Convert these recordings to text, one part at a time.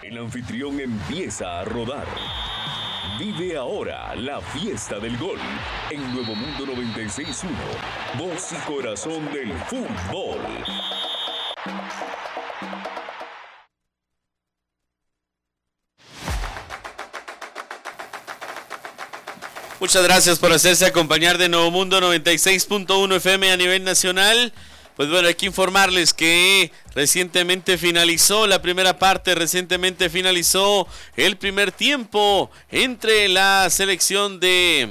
El anfitrión empieza a rodar. Vive ahora la fiesta del gol en Nuevo Mundo 96.1, voz y corazón del fútbol. Muchas gracias por hacerse acompañar de Nuevo Mundo 96.1 FM a nivel nacional. Pues bueno, hay que informarles que recientemente finalizó la primera parte, recientemente finalizó el primer tiempo entre la selección de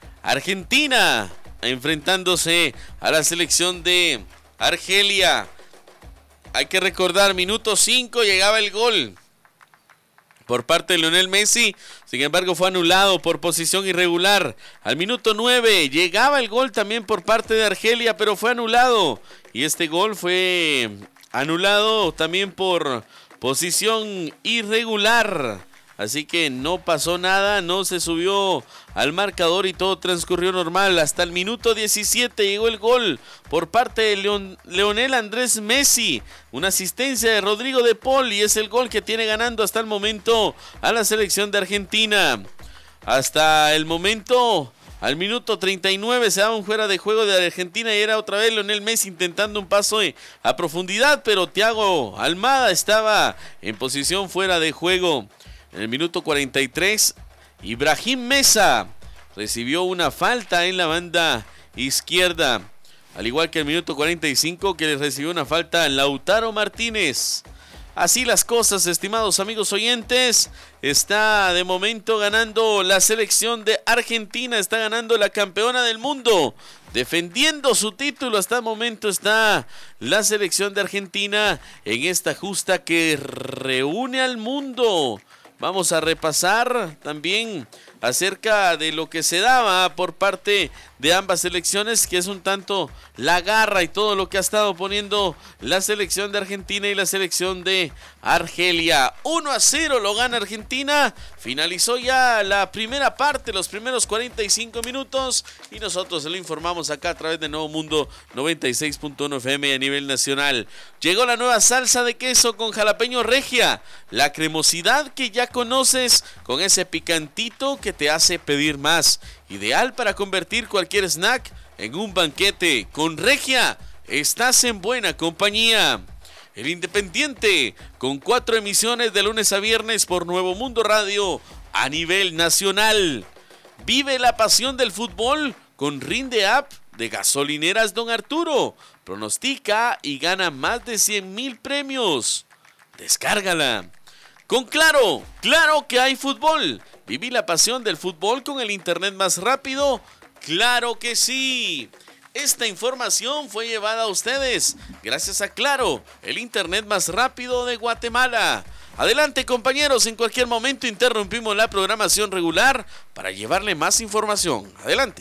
Argentina enfrentándose a la selección de Argelia. Hay que recordar, minuto 5 llegaba el gol por parte de Lionel Messi, sin embargo fue anulado por posición irregular. Al minuto 9 llegaba el gol también por parte de Argelia, pero fue anulado. Y este gol fue anulado también por posición irregular. Así que no pasó nada, no se subió al marcador y todo transcurrió normal. Hasta el minuto 17 llegó el gol por parte de Lionel Andrés Messi. Una asistencia de Rodrigo de Paul y es el gol que tiene ganando hasta el momento a la selección de Argentina. Hasta el momento, al minuto 39 se daba un fuera de juego de Argentina y era otra vez Lionel Messi intentando un paso a profundidad, pero Thiago Almada estaba en posición fuera de juego. En el minuto 43, Ibrahim Mesa recibió una falta en la banda izquierda. Al igual que el minuto 45, que le recibió una falta Lautaro Martínez. Así las cosas, estimados amigos oyentes. Está de momento ganando la selección de Argentina. Está ganando la campeona del mundo. Defendiendo su título hasta el momento está la selección de Argentina en esta justa que reúne al mundo. Vamos a repasar también acerca de lo que se daba por parte de ambas selecciones, que es un tanto la garra y todo lo que ha estado poniendo la selección de Argentina y la selección de Argelia. 1-0 lo gana Argentina. Finalizó ya la primera parte, los primeros 45 minutos, y nosotros se lo informamos acá a través de Nuevo Mundo 96.1 FM a nivel nacional. Llegó la nueva salsa de queso con jalapeño regia, la cremosidad que ya conoces con ese picantito que te hace pedir más. Ideal para convertir cualquier snack en un banquete. Con regia estás en buena compañía. El Independiente, con 4 emisiones de lunes a viernes por Nuevo Mundo Radio a nivel nacional. Vive la pasión del fútbol con Rinde App de Gasolineras Don Arturo. Pronostica y gana más de 100,000 premios. Descárgala. Con Claro, claro que hay fútbol. Viví la pasión del fútbol con el internet más rápido. ¡Claro que sí! Esta información fue llevada a ustedes gracias a Claro, el internet más rápido de Guatemala. Adelante, compañeros, en cualquier momento interrumpimos la programación regular para llevarle más información. Adelante.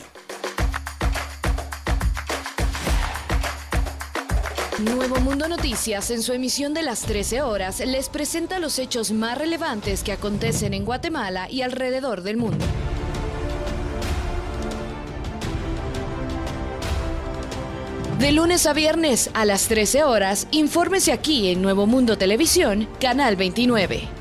Nuevo Mundo Noticias, en su emisión de las 13 horas, les presenta los hechos más relevantes que acontecen en Guatemala y alrededor del mundo. De lunes a viernes a las 13 horas, infórmese aquí en Nuevo Mundo Televisión, Canal 29.